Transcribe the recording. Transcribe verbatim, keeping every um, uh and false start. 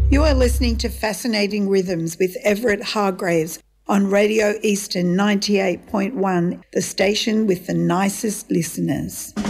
You are listening to Fascinating Rhythms with Everett Hargraves on Radio Eastern ninety-eight point one, the station with the nicest listeners.